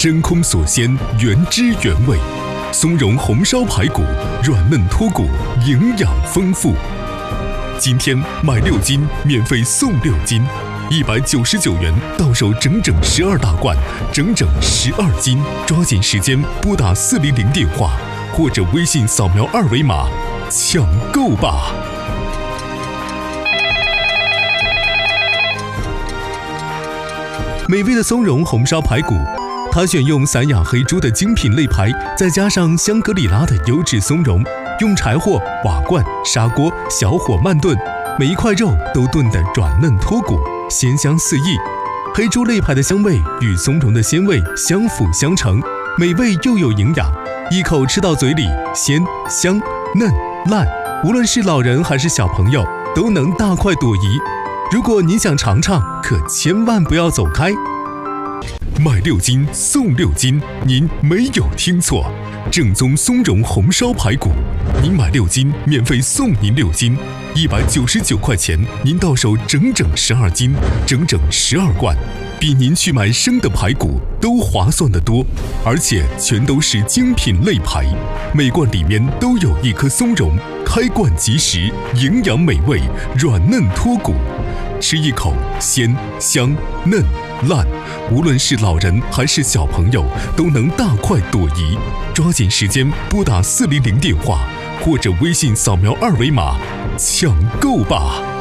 真空锁鲜，原汁原味。松茸红烧排骨，软嫩脱骨，营养丰富。今天买6斤免费送6斤，199元到手整整12大罐，整整12斤。抓紧时间拨打400电话，或者微信扫描2维码，抢购吧！美味的松茸红烧排骨，它选用散养黑猪的精品肋排，再加上香格里拉的优质松茸，用柴火、瓦罐、砂锅小火慢炖，每一块肉都炖得软嫩脱骨，鲜香四溢。黑猪肋排的香味与松茸的鲜味相辅相成，美味又有营养，一口吃到嘴里鲜香嫩烂，无论是老人还是小朋友都能大快朵颐。如果你想尝尝，可千万不要走开。买6斤送6斤，您没有听错，正宗松茸红烧排骨，您买6斤免费送您6斤，199块钱，您到手整整12斤，整整12罐，比您去买生的排骨都划算得多，而且全都是精品肋排，每罐里面都有1颗松茸，开罐即食，营养美味，软嫩脱骨，吃一口鲜香嫩烂，无论是老人还是小朋友都能大快朵颐。抓紧时间拨打400电话，或者微信扫描2维码，抢购吧！